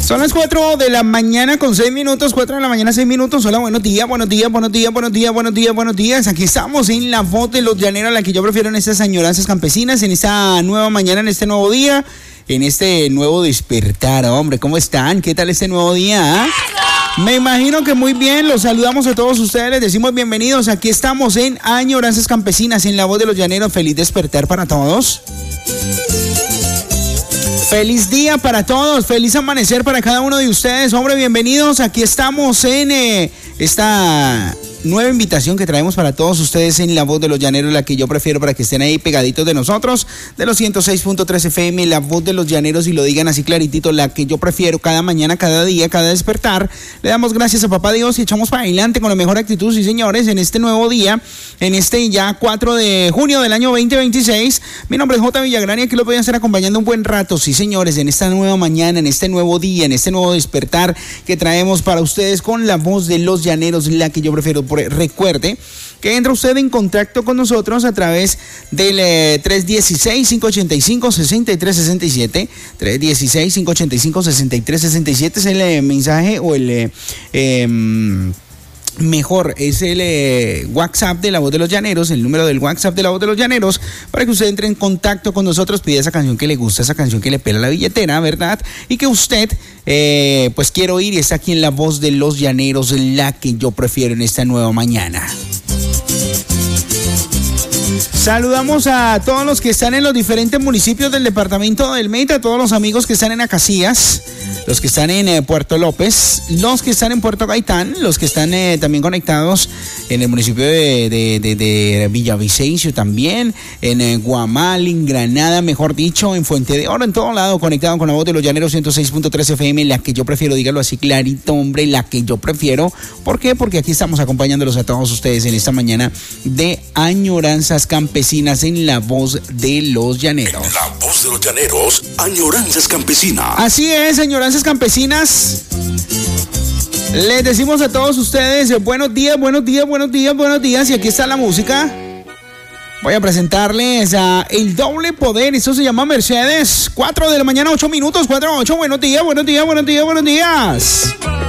Son las 4 de la mañana con 6 minutos, 4 de la mañana 6 minutos. Hola, buenos días, buenos días, buenos días, buenos días, buenos días, buenos días. Aquí estamos en la voz de los llaneros, la que yo prefiero en estas añoranzas campesinas, en esta nueva mañana, en este nuevo día, en este nuevo despertar. Hombre, ¿cómo están? ¿Qué tal este nuevo día? Me imagino que muy bien, los saludamos a todos ustedes, les decimos bienvenidos. Aquí estamos en Añoranzas Campesinas, en la voz de los llaneros. Feliz despertar para todos. Feliz día para todos, feliz amanecer para cada uno de ustedes. Hombre, bienvenidos. Aquí estamos en esta nueva invitación que traemos para todos ustedes en la voz de los llaneros, la que yo prefiero, para que estén ahí pegaditos de nosotros, de los 106.3 FM, la voz de los llaneros, y lo digan así claritito, la que yo prefiero, cada mañana, cada día, cada despertar. Le damos gracias a papá Dios y echamos para adelante con la mejor actitud, sí señores, en este nuevo día, en este ya 4 de junio del año 2026. Mi nombre es J. Villagrán y aquí los voy a estar acompañando un buen rato, sí señores, en esta nueva mañana, en este nuevo día, en este nuevo despertar que traemos para ustedes con la voz de los llaneros, la que yo prefiero. Recuerde que entra usted en contacto con nosotros a través del 316-585-6367. 316-585-6367 es el mensaje o el mejor, es el WhatsApp de la voz de los llaneros, el número del WhatsApp de la voz de los llaneros, para que usted entre en contacto con nosotros, pida esa canción que le gusta, esa canción que le pela la billetera, ¿verdad? Y que usted pues quiere oír, y está aquí en la voz de los llaneros, la que yo prefiero en esta nueva mañana. Saludamos a todos los que están en los diferentes municipios del departamento del Meta, a todos los amigos que están en Acacías, los que están en Puerto López, los que están en Puerto Gaitán, los que están también conectados en el municipio de Villavicencio también, en Guamal, en Granada, mejor dicho, en Fuente de Oro, en todo lado, conectado con la voz de los llaneros 106.3 FM, la que yo prefiero, dígalo así clarito, hombre, la que yo prefiero. ¿Por qué? Porque aquí estamos acompañándolos a todos ustedes en esta mañana de Añoranzas Campesinas en la voz de los llaneros. En la voz de los llaneros, Añoranzas Campesinas. Así es, Añoranzas Campesinas. Les decimos a todos ustedes buenos días, buenos días, buenos días, buenos días. Y aquí está la música. Voy a presentarles a El Doble Poder. Eso se llama Mercedes. 4 de la mañana, 8 minutos, 4 a 8. Buenos días, buenos días, buenos días, buenos días.